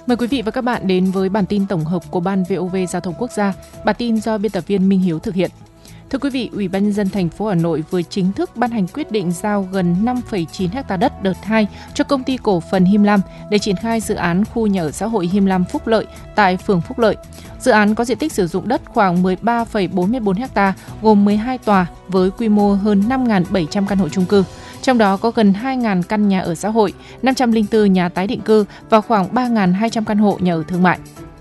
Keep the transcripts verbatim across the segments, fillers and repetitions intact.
Mời quý vị và các bạn đến với bản tin tổng hợp của Ban vê o vê Giao thông Quốc gia. Bản tin do biên tập viên Minh Hiếu thực hiện. Thưa quý vị, Ủy ban nhân dân thành phố Hà Nội vừa chính thức ban hành quyết định giao gần năm phẩy chín ha đất đợt hai cho công ty cổ phần Him Lam để triển khai dự án khu nhà ở xã hội Him Lam Phúc Lợi tại phường Phúc Lợi. Dự án có diện tích sử dụng đất khoảng mười ba phẩy bốn mươi bốn ha, gồm mười hai tòa với quy mô hơn năm nghìn bảy trăm căn hộ chung cư. Trong đó có gần hai nghìn căn nhà ở xã hội, năm trăm lẻ bốn nhà tái định cư và khoảng ba nghìn hai trăm căn hộ nhà ở thương mại.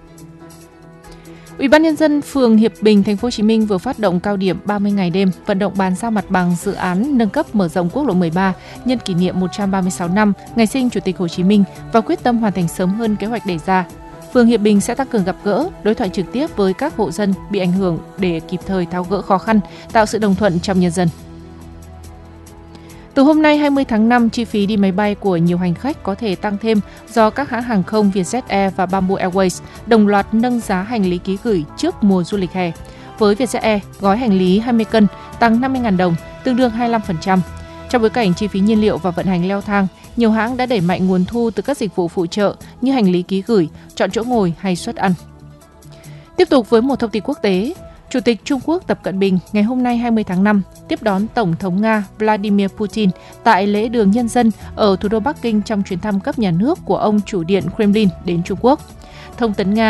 Ủy ban nhân dân phường Hiệp Bình, thành phố Hồ Chí Minh vừa phát động cao điểm ba mươi ngày đêm vận động bàn giao mặt bằng dự án nâng cấp mở rộng quốc lộ mười ba nhân kỷ niệm một trăm ba mươi sáu năm ngày sinh Chủ tịch Hồ Chí Minh và quyết tâm hoàn thành sớm hơn kế hoạch đề ra. Phường Hiệp Bình sẽ tăng cường gặp gỡ, đối thoại trực tiếp với các hộ dân bị ảnh hưởng để kịp thời tháo gỡ khó khăn, tạo sự đồng thuận trong nhân dân. Từ hôm nay hai mươi tháng năm, chi phí đi máy bay của nhiều hành khách có thể tăng thêm do các hãng hàng không Vietjet Air và Bamboo Airways đồng loạt nâng giá hành lý ký gửi trước mùa du lịch hè. Với Vietjet Air, gói hành lý hai mươi cân tăng năm mươi nghìn đồng, tương đương hai mươi lăm phần trăm. Trong bối cảnh chi phí nhiên liệu và vận hành leo thang, nhiều hãng đã đẩy mạnh nguồn thu từ các dịch vụ phụ trợ như hành lý ký gửi, chọn chỗ ngồi hay suất ăn. Tiếp tục với một thông tin quốc tế. Chủ tịch Trung Quốc Tập Cận Bình ngày hôm nay hai mươi tháng năm tiếp đón Tổng thống Nga Vladimir Putin tại lễ đường nhân dân ở thủ đô Bắc Kinh trong chuyến thăm cấp nhà nước của ông chủ điện Kremlin đến Trung Quốc. Thông tấn Nga